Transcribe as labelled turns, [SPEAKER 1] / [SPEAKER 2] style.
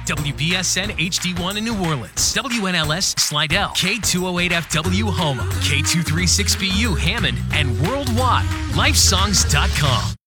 [SPEAKER 1] WBSN HD1 in New Orleans, WNLS Slidell, K208FW Houma, K236BU Hammond, and worldwide, lifesongs.com.